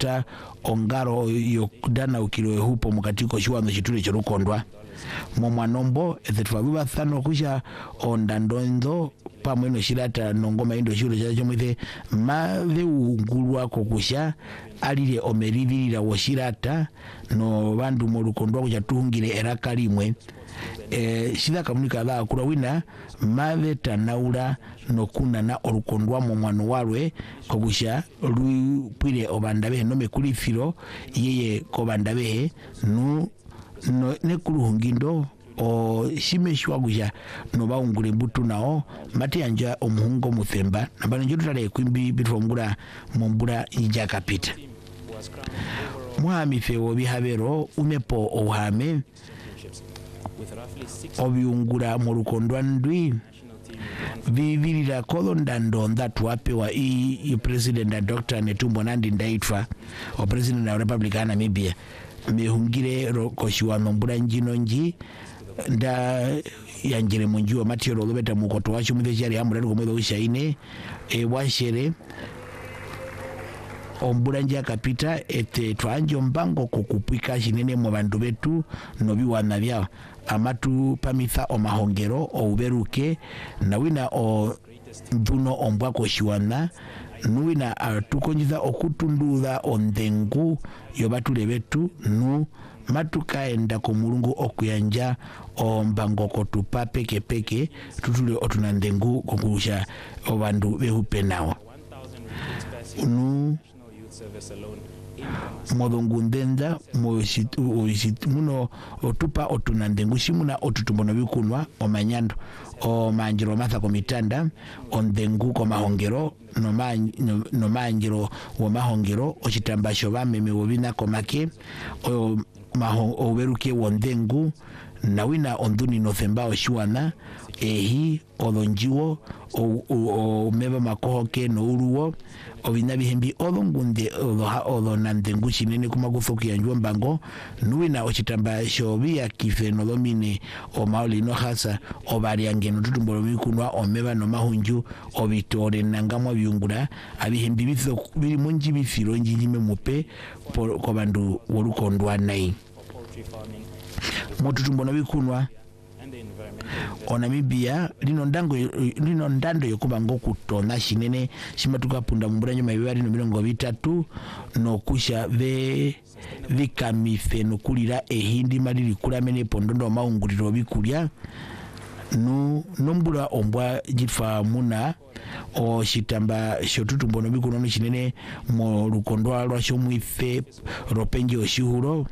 Dr. Ongaro yokudana ukilo hupo mukatiko shiwano chitule chorukondwa momwanombo ethetwaluba thano kusha ondandonzo pamweno shirata nongoma indo shiro cha chomwithe mave ungulwa kokusha alile omerilira woshirata no bandu molukondwa kucha tuhungire eraka limwe shida kamunika la kula wina mave tanaula no kuna na olukondwa momwano walwe kokusha lupwile obandabe no mekulifiro yeye kobandabe no nekuluhungindo o shimeshwa gusha no baungule mbutu nao mati anja omuhungo muthemba nabano njotale kwimbi bitfongula mombula ijakapita mwami fewo bihabero umepo ohame obiungula mu lukondwa ndwi bibilira kolondando ndatwapewa i president Dr. Netumbo Nandi Ndaitwa o president wa Republic ya Namibia mehungire koshiwa nombula njino nji nda yanjire munjiwa matiyo lobeta mukoto wacho mwithe chari hamurari kumwetho ushaine washere ombula nji akapita ete twanjo mbango kukupwika shinene mu bandu betu nobiwana byao amatu pamitha omahongero ouberuke na wina o mbuno ombwa koshiwana nuwina atukonjiza okutunduza ondengu yobatule betu nu matukaenda ko mulungu okuyanja ombango kotupa peke peke tutule otunandengu kokusha obandu behupe nawo nu modongu ndenda muno otupa otunandengu shimuna otutumbono bikunwa omanyando o manjiro matha komitanda ondengu ko mahongero no manjiro wo mahongero ochitambasho bameme wobina komake o beruke wondengu na wina onduni no themba oshiwana ehi olonjiwo o meba makohoke no uruwo obina bihembi olongunde olonandengu shinene kumaguthoki yanjwa mbango nuwina ochitambasho bya kifeno lomine o maoli no hasa obali angeno tutumbolo bikunwa omeba no mahunju obitore nangamwa byungura abihembi bitho biri munji bifiro njime mupe ko bandu wolukondwa nai motutumbono bikunwa Namibia lino ndando yokuba ngokutona shinene shimatuka punda mburanyo mabibari no 30 no kusha vikamife no kulira ehindi maliri kulamene pondondo maunguliro bikulya nombula ombwa jifa muna o shitamba shotutumbono bikuno shinene mo lukondwa lwasho mwife ropenje oshihuro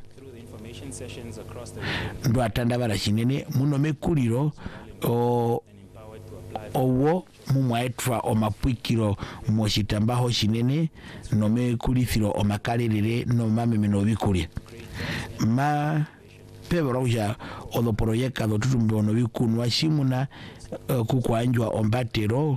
ndo atanda bala shinene muno mekuliro owo mumwaetwa omapwikiro mo shitambaho shinene no mekulifiro omakalelele no mameme no bikulya ma peboroja odo proyeka do tutumbono bikunwa shimuna kukwanjwa ombatero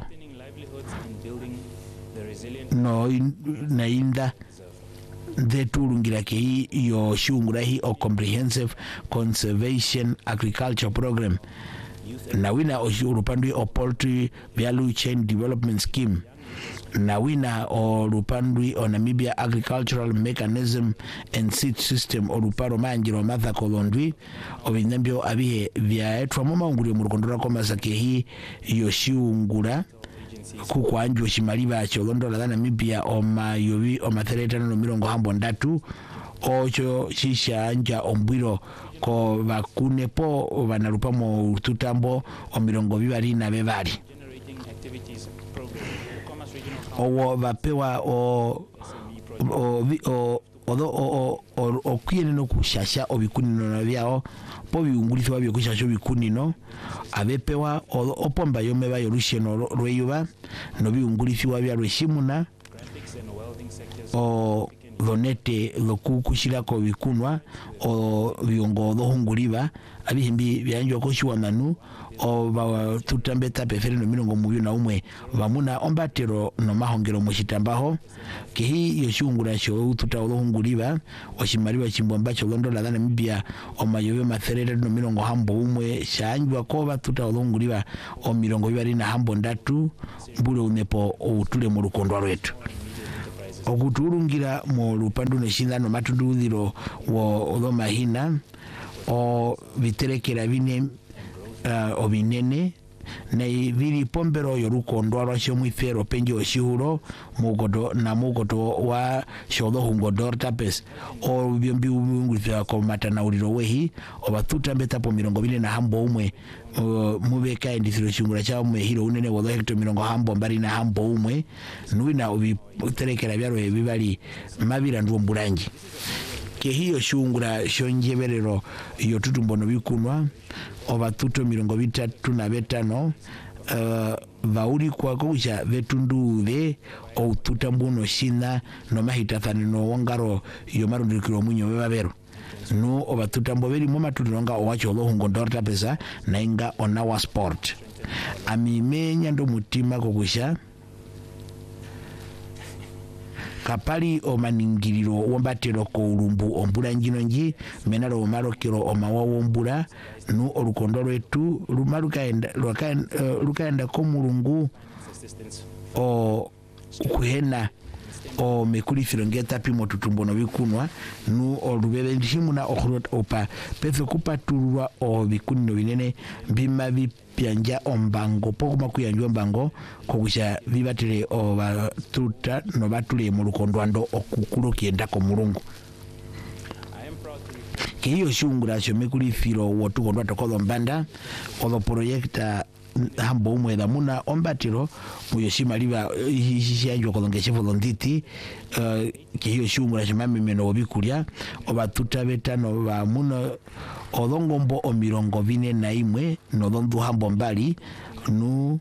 no nainda detulungira ke yo shungura hi o comprehensive conservation agriculture program na wina urupandwi o poultry value chain development scheme na wina o rupandwi o Namibia agricultural mechanism and seed system o ruparo manjiro matha kolondwi o binambio abihe vyaetwa maungulio mu rukondora ko masake hi yo shungura kukwanjwa shimaliba cholondola za Namibia o mayobi o mathereta no mirongo hambo ndatu ocho shisha anja ombwiro ko bakune po banarupa mo tutambo o mirongo bibari na bebari owo bapewa o kuyene no kushasha obikunino na byao po biungulitho babyo kushasha obikunino abepewa opomba yomeba yorusheno rweyuba no biungulitho babyo rweshimuna o donete lokukushira ko bikunwa o biongo dohunguliba abihimbi byanjwa ko shiwananu o ba tutambeta pefere no mirongo mubyo na umwe bamuna ombatero no mahongero mu shitambaho kihi yoshungura sho tutawuhunguliba oshimaliwa chimbomba cyo londola za Namibia o mayobe matherere no mirongo hambo umwe shanjwa ko ba tutawuhunguliba o mirongo bibari na hambo ndatu mbule unepo utule mu rukondwa rwetu okuturungira mu lupandu neshinda no matundudhiro wo mahina o biterekera bine obinene na biri pombero yorukondo arwasho mwifero penje oshihuro mugodo wa shodo hungodor tapes o byombi ngulifya ko matana uriro wehi obatuta mbeta po 20 na hambo umwe mubeka endisiro shingura cha umwe hiro unene wo hecto 20 hambo mbari na hambo umwe nuina obiterekera byaro bibali mabira ndo mburangi ke hiyo shungura shonjeberero iyo tutumbono bikunwa obatuto 35 vauri kwa kuja vetunduve o tutambuno shina no mahitathani no wongaro yo marundikiro munyo bebabero no obatutambo beri mu matulonga owacho lo hungondorta pesa na inga ona wa sport amimenya ndo mutima kokusha kapali omaningiriro wombatero ko ulumbu ombula njinonji menalo omalokero omawa wombula nu olukondo lwetu lukaenda ko mulungu o kuhena o mekulifiro ngeta pimo tutumbono bikunwa nu olubebe ndishimuna opa pefe kupatulwa o bikunno binene bima bipyanja ombango pokuma kuyanjwa ombango kokusha bibatire o batuta no batule mu lukondo ando okukulo kienda ko mulungu kiyo shungura sho mekulifiro wotukondwa tokodo mbanda o projekta hambo umwe da muna ombatiro muyoshima liba ishiyanjwa kolongeshevo londiti kiyo shungura shimame meno obikulya obatuta betano ba muna odongombo omirongo 41 no dondu hambo mbali nu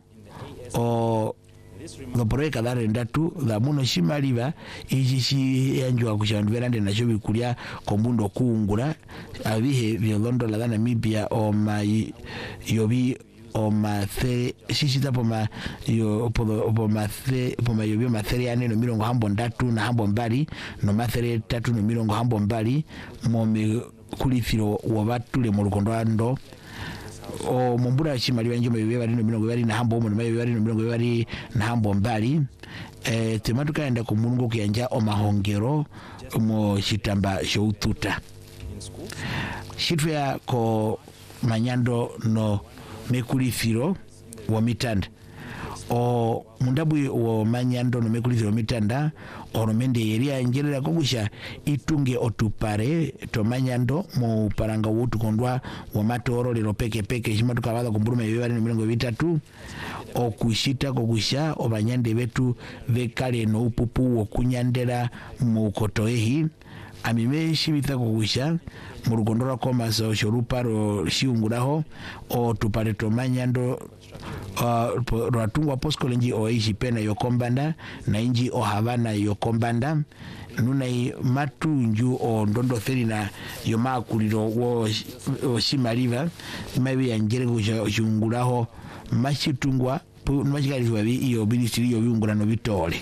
loporeka dare ndatu da muno shimaliba ishi yanjwa kushandwerande na shobi kulya kombundo kuungura abihe byolondo la Namibia o mai yobi o mathe shishita poma yo poma yobio mathere ane no mirongo hambo ndatu na hambo mbali no mathere tatu no mirongo hambo mbali mo me kulifiro wabatule mu lukondo ando o mumbura shimali banjo mabibe bali no mirongo bali na hambo mu mabibe bali no mirongo bali na hambo mbali tematuka enda ku mulungu kuyanja o mahongero mo shitamba shoututa shitwa ko manyando no mekulifiro wa mitanda o mundabu wo manyando no mekulifiro mitanda oromende yeri angelera kogusha itunge otupare to manyando mu paranga wutu kondwa wa matoro lero peke shima tukabaza kumburuma yebali no mirongo 3 okushita kogusha obanyande betu bekale no upupu wo kunyandera mu kotoehi amime shibita kogusha mu rugondora komaso shoruparo shiunguraho o tupare to manyando rwatungwa poskolenji o ishipena yokombanda na inji o Havana yokombanda nunai matunju o ndondo therina yomakuliro wo shimaliva mabi yanjere kushunguraho mashitungwa mashikalizwa iyo bilisiri yo biungurano bitole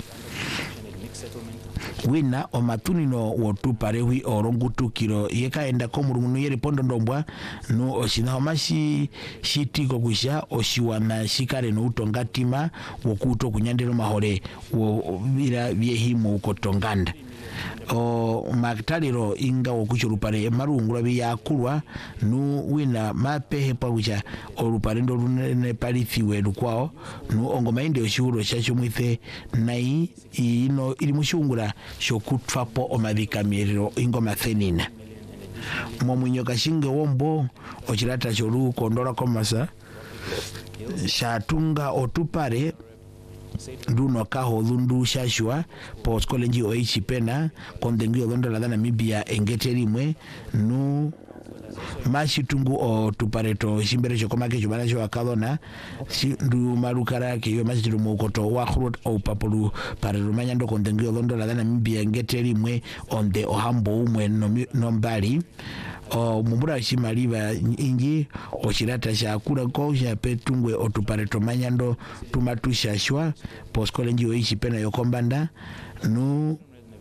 wina o matunino wotupare hui orongutukiro yekaenda komurumunu yeri pondo ndombwa no oshina mashi shitiko kusha oshiwana shikare no utongatima wokuto kunyandero mahore wo bira byehimo ukotonganda o maktaliro inga wokuchurupare marungura biyakulwa nu wina mapehe pakucha olupare ndo runene palithiwe lukwao nu ongoma inde oshihuro shasho mwithe nai ino ili mushungura shokutwapo omadhikamiriro ingoma thenina mwamunyo kashinge wombo ochirata choru kondora komasa shatunga otupare nduno kaho dhundu shashua poskolenji oichipena kondengio dhondo la Namibia engeterimwe nu mashitungu o tupareto shimbere chokomake chobana cho akadona ndu marukara ke yo mashiru mukoto wa khurut o papulu para rumanyando kondengio dhondo la Namibia engeterimwe onde ohambo umwe no mbali o mumbura shimaliba inji o shirata shakura ko sha petungwe otupareto manyando tumatushashwa poskolenji oichipena yokombanda nu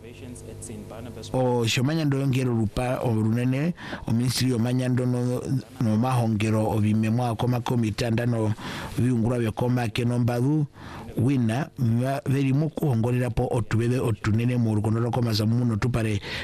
o shomanyando yongero rupa o runene o ministry o manyando no mahongero o bimemwa koma komitanda no biungura byo koma kenombadu wina verimu kuhongolerapo otubebe otunene mu lukono lwakomaza muno tupare